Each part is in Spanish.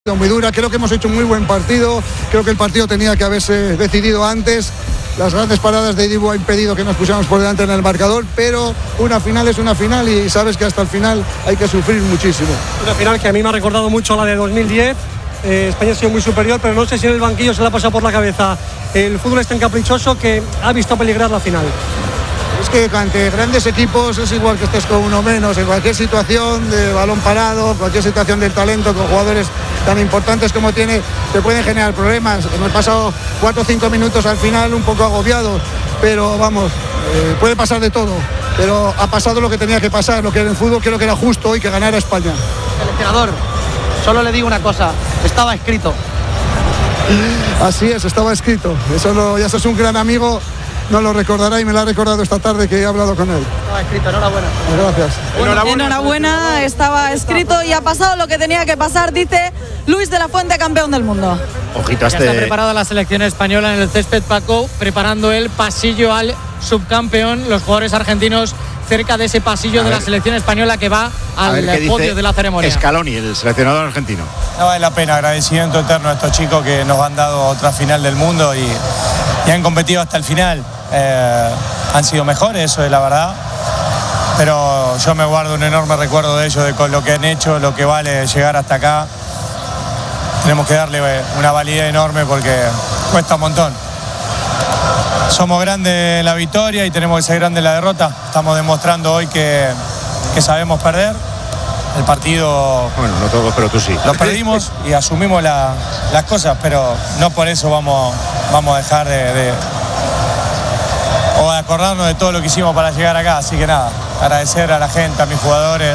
Muy dura, creo que hemos hecho un muy buen partido, creo que el partido tenía que haberse decidido antes, las grandes paradas de Dibu ha impedido que nos pusiéramos por delante en el marcador, pero una final es una final y sabes que hasta el final hay que sufrir muchísimo. Una final que a mí me ha recordado mucho la de 2010, España ha sido muy superior, pero no sé si en el banquillo se le ha pasado por la cabeza el fútbol es tan caprichoso que ha visto peligrar la final. Es que ante grandes equipos es igual que estés con uno menos, en cualquier situación de balón parado, cualquier situación del talento, con jugadores tan importantes como tiene, te pueden generar problemas. Hemos pasado 4 o 5 minutos al final un poco agobiados, pero vamos, puede pasar de todo. Pero ha pasado lo que tenía que pasar, lo que en el fútbol creo que era justo hoy, que ganara España. Seleccionador, solo le digo una cosa, estaba escrito. Así es, estaba escrito. Eso ya sos un gran amigo. No lo recordará y me lo ha recordado esta tarde que he hablado con él. Estaba escrito, enhorabuena. Gracias. Enhorabuena, estaba escrito y ha pasado lo que tenía que pasar, dice Luis de la Fuente, campeón del mundo. Ojito a Ya está preparada la selección española en el césped, Paco, preparando el pasillo al subcampeón. Los jugadores argentinos cerca de ese pasillo de la selección española que va al podio de la ceremonia. Scaloni, el seleccionador argentino. No vale la pena, agradecimiento eterno a estos chicos que nos han dado otra final del mundo y han competido hasta el final. Han sido mejores, eso es la verdad, pero yo me guardo un enorme recuerdo de ellos, de con lo que han hecho, lo que vale llegar hasta acá. Tenemos que darle una validez enorme porque cuesta un montón. Somos grandes en la victoria y tenemos que ser grandes en la derrota. Estamos demostrando hoy que sabemos perder. El partido, bueno, no todos, pero tú sí. Lo perdimos y asumimos las cosas, pero no por eso vamos a dejar de acordarnos de todo lo que hicimos para llegar acá. Así que nada, agradecer a la gente, a mis jugadores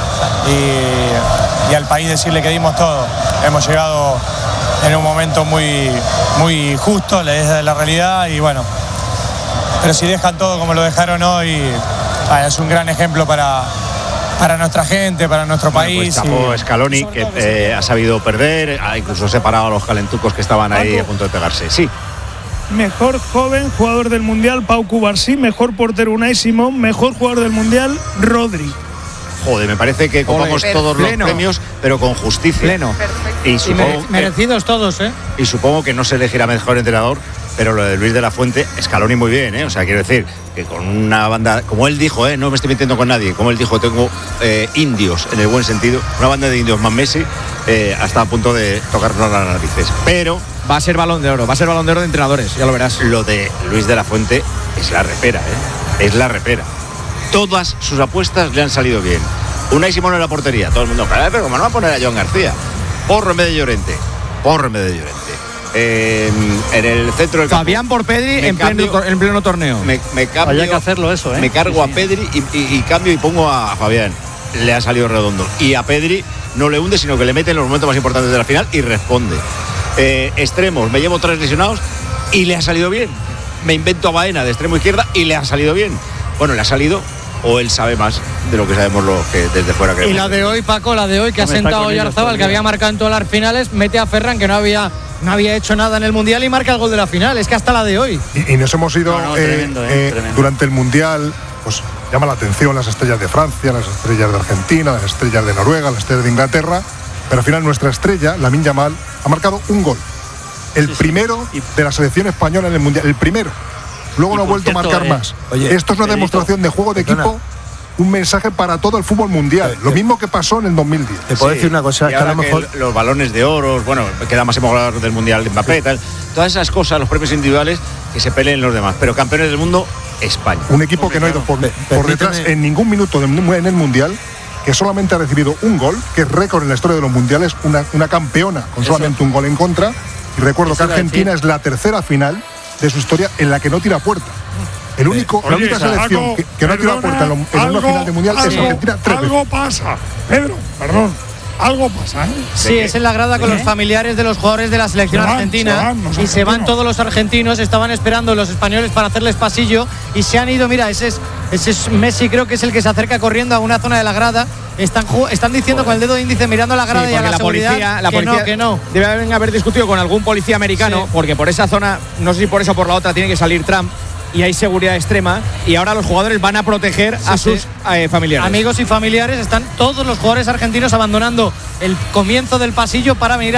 y al país, decirle que dimos todo. Hemos llegado en un momento muy, muy justo, es la realidad, y bueno, pero si dejan todo como lo dejaron hoy, es un gran ejemplo para nuestra gente, para nuestro país. Pues tapó Scaloni, que ha sabido perder, ha incluso separado a los calentucos que estaban ahí a punto de pegarse. Sí. Mejor joven jugador del Mundial, Pau Cubarsí. Mejor portero, Unai Simón. Mejor jugador del Mundial, Rodri. Joder, me parece que copamos todos los premios, pero con justicia. Pleno. Y supongo merecidos todos, ¿eh? Y supongo que no se elegirá mejor entrenador, pero lo de Luis de la Fuente, Scaloni muy bien, ¿eh? O sea, quiero decir que con una banda, como él dijo, no me estoy metiendo con nadie, como él dijo, tengo indios, en el buen sentido, una banda de indios más Messi, hasta a punto de tocarnos las narices. Pero va a ser Balón de Oro de entrenadores, ya lo verás. Lo de Luis de la Fuente es la repera, es la repera. Todas sus apuestas le han salido bien. Unai Simón en la portería, todo el mundo, pero como no va a poner a Joan García, Porro en vez de Llorente. En el centro del campo, Fabián por Pedri en pleno torneo. Me cambio, hay que hacerlo eso, me cargo a Pedri y cambio y pongo a Fabián. Le ha salido redondo. Y a Pedri no le hunde, sino que le mete en los momentos más importantes de la final y responde. Extremos, me llevo 3 lesionados y le ha salido bien. Me invento a Baena de extremo izquierda y le ha salido bien. Bueno, le ha salido, o él sabe más de lo que sabemos los que desde fuera creemos. Y la de hoy, Paco, que ha sentado Oyarzabal, que había marcado en todas las finales, mete a Ferran, que no había hecho nada en el Mundial, y marca el gol de la final. Es que hasta la de hoy. Y nos hemos ido tremendo. durante el Mundial, pues llama la atención las estrellas de Francia, las estrellas de Argentina, las estrellas de Noruega, las estrellas de Inglaterra, pero al final nuestra estrella, Lamine Yamal, ha marcado un gol. El primero de la selección española en el Mundial, el primero. Luego no ha vuelto a marcar más. Oye, esto es una demostración de juego de equipo, un mensaje para todo el fútbol mundial. Lo mismo que pasó en el 2010. Te puedo decir una cosa, que a lo mejor los balones de oro, bueno, queda máximo goleador del Mundial de Mbappé, tal. Todas esas cosas, los premios individuales, que se peleen los demás. Pero campeones del mundo, España. Un equipo que no ha ido por detrás en ningún minuto en el Mundial, que solamente ha recibido un gol, que es récord en la historia de los mundiales, una campeona con solamente un gol en contra. Y recuerdo que Argentina es la tercera final de su historia en la que no tira a puerta. La única selección que no tira a puerta en una final de mundial es Argentina. Algo pasa, Pedro, perdón. Algo pasa, ¿eh? Sí, es en la grada con los familiares de los jugadores de la selección argentina. Se van todos los argentinos, estaban esperando los españoles para hacerles pasillo y se han ido. Mira, ese es Messi, creo que es el que se acerca corriendo a una zona de la grada. Están diciendo con el dedo índice mirando a la grada y a la seguridad que no. Debe haber discutido con algún policía americano, porque por esa zona, no sé si por esa o por la otra, tiene que salir Trump. y hay seguridad extrema y ahora los jugadores van a proteger a sus familiares. Amigos y familiares, están todos los jugadores argentinos abandonando el comienzo del pasillo para venir